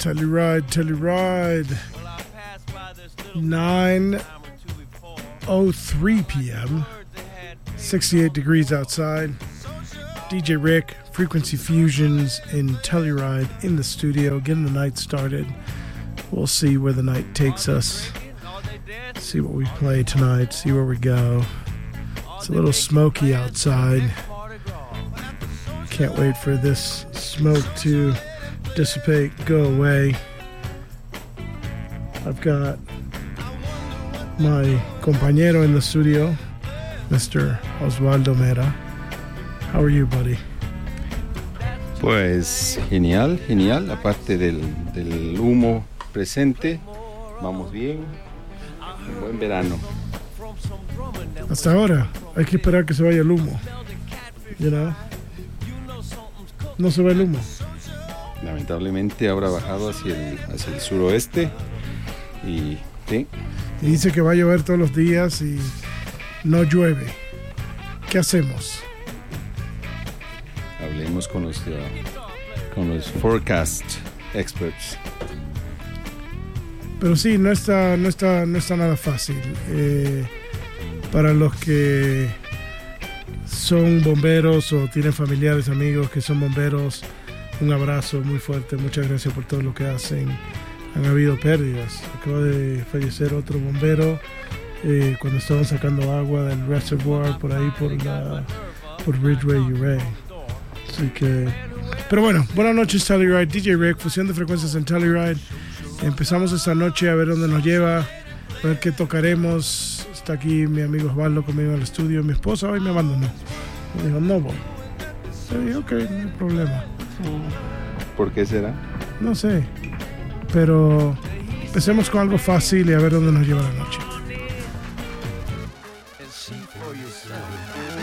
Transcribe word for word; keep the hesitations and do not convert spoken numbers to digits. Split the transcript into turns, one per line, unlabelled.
Telluride, Telluride. nine oh three p.m. sixty-eight degrees outside. D J Rick, Frequency Fusions in Telluride in the studio, getting the night started. We'll see where the night takes us. See what we play tonight, see where we go. It's a little smoky outside. Can't wait for this smoke to dissipate, go away. I've got my compañero in the studio, Mister Osvaldo Mera. How are you, buddy?
Pues genial, genial. Aparte del, del humo presente, vamos bien. Un buen verano.
Hasta ahora hay que esperar que se vaya el humo. You know? No se va el humo.
Lamentablemente habrá bajado hacia el, hacia el suroeste y sí.
Y dice que va a llover todos los días y no llueve. ¿Qué hacemos?
Hablemos con los, uh, con los forecast experts.
Pero sí, no está, no está, no está nada fácil. Eh, para los que son bomberos o tienen familiares, amigos que son bomberos, un abrazo muy fuerte. Muchas gracias por todo lo que hacen. Han habido pérdidas. Acaba de fallecer otro bombero eh, cuando estaban sacando agua del reservoir por ahí por la por Ridgeway y Ray. Así que, pero bueno, buenas noches Telluride, D J Rick, fusión de frecuencias en Telluride. Empezamos esta noche a ver dónde nos lleva, a ver qué tocaremos. Está aquí mi amigo Osvaldo conmigo en el estudio. Mi esposa hoy me abandonó. Me dijo, no voy. Yo dije, ok, no hay problema.
¿Por qué será?
No sé. Pero empecemos con algo fácil y a ver dónde nos lleva la noche.